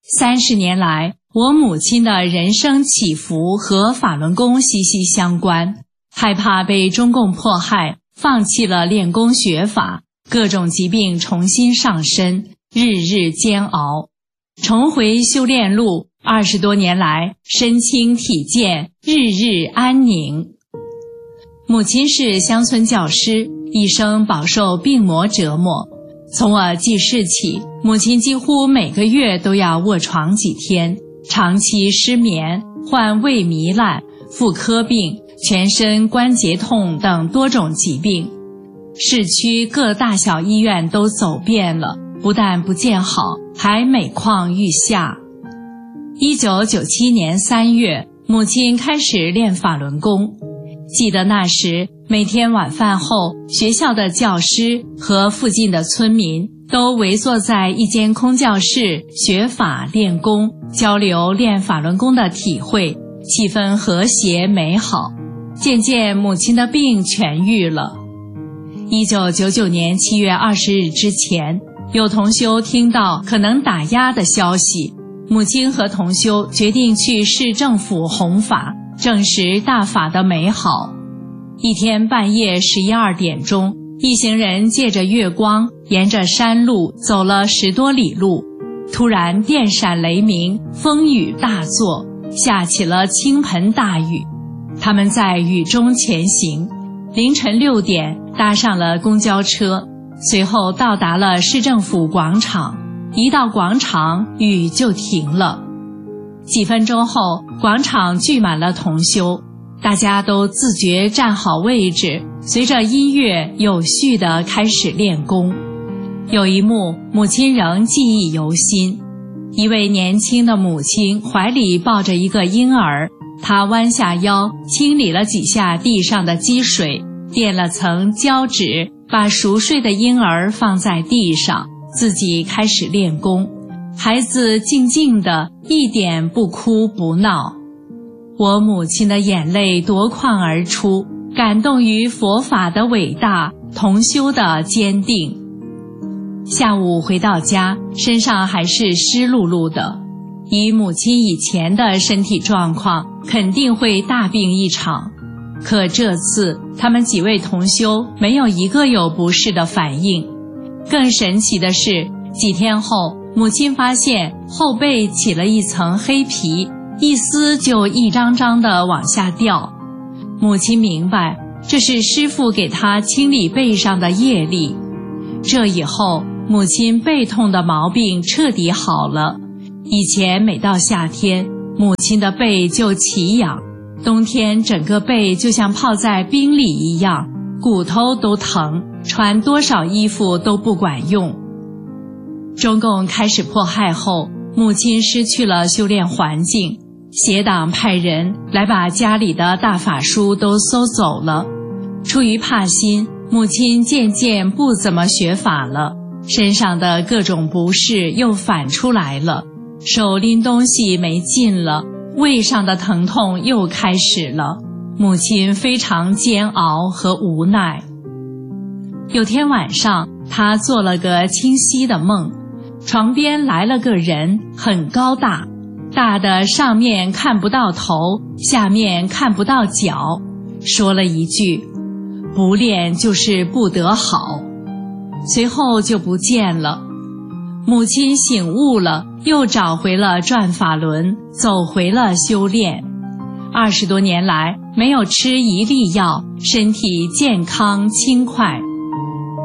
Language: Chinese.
30年来，我母亲的人生起伏和法轮功息息相关，害怕被中共迫害，放弃了练功学法，各种疾病重新上身，日日煎熬，重回修炼路，20多年来身轻体健，日日安宁。母亲是乡村教师，一生饱受病魔折磨。从我记事起，母亲几乎每个月都要卧床几天，长期失眠，患胃糜烂、妇科病、全身关节痛等多种疾病。市区各大小医院都走遍了，不但不见好，还每况愈下。1997年3月，母亲开始练法轮功。记得那时，每天晚饭后，学校的教师和附近的村民都围坐在一间空教室学法练功，交流练法轮功的体会，气氛和谐美好。渐渐母亲的病痊愈了。1999年7月20日之前，有同修听到可能打压的消息，母亲和同修决定去市政府弘法，证实大法的美好。一天半夜11、2点钟，一行人借着月光，沿着山路走了10多里路，突然电闪雷鸣，风雨大作，下起了倾盆大雨。他们在雨中前行，凌晨6点搭上了公交车，随后到达了市政府广场。一到广场，雨就停了。几分钟后，广场聚满了同修，大家都自觉站好位置，随着音乐有序地开始练功。有一幕，母亲仍记忆犹新。一位年轻的母亲怀里抱着一个婴儿，她弯下腰，清理了几下地上的积水，垫了层胶纸，把熟睡的婴儿放在地上，自己开始练功。孩子静静的，一点不哭不闹。我母亲的眼泪夺眶而出，感动于佛法的伟大，同修的坚定。下午回到家，身上还是湿漉漉的。以母亲以前的身体状况，肯定会大病一场。可这次，他们几位同修没有一个有不适的反应。更神奇的是，几天后，母亲发现后背起了一层黑皮，一撕就一张张地往下掉。母亲明白，这是师父给她清理背上的业力。这以后，母亲背痛的毛病彻底好了。以前每到夏天，母亲的背就起痒，冬天整个背就像泡在冰里一样，骨头都疼，穿多少衣服都不管用。中共开始迫害后，母亲失去了修炼环境，邪党派人来把家里的大法书都搜走了。出于怕心，母亲渐渐不怎么学法了，身上的各种不适又反出来了，手拎东西没劲了，胃上的疼痛又开始了。母亲非常煎熬和无奈。有天晚上，她做了个清晰的梦，床边来了个人，很高大，大的上面看不到头，下面看不到脚，说了一句：不练就是不得好。随后就不见了。母亲醒悟了，又找回了转法轮，走回了修炼。20多年来，没有吃一粒药，身体健康轻快。